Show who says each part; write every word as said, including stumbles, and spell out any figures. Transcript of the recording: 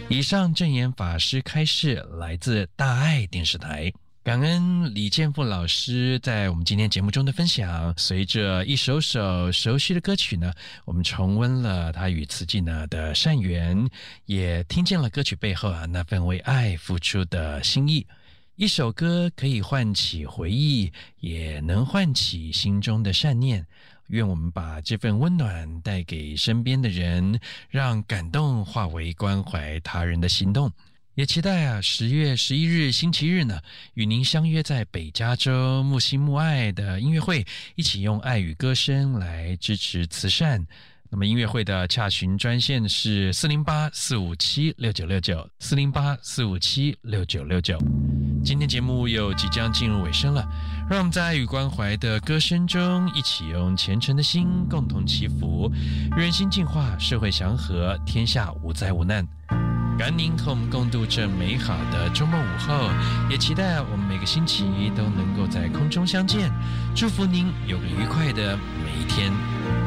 Speaker 1: 以上证言法师开示来自大爱电视台。感恩李建富老师在我们今天节目中的分享。随着一首首熟悉的歌曲呢，我们重温了他与慈济呢的善缘，也听见了歌曲背后啊那份为爱付出的心意。一首歌可以唤起回忆，也能唤起心中的善念。愿我们把这份温暖带给身边的人，让感动化为关怀他人的行动。也期待啊，十月十一日星期日呢，与您相约在北加州木心木爱的音乐会，一起用爱与歌声来支持慈善。那么音乐会的洽询专线是四零八四五七六九六九 四零八四五七六九六九。今天节目又即将进入尾声了，让我们在爱与关怀的歌声中，一起用虔诚的心共同祈福，人心净化，社会祥和，天下无灾无难。感恩您和我们共度这美好的周末午后，也期待我们每个星期都能够在空中相见。祝福您有个愉快的每一天。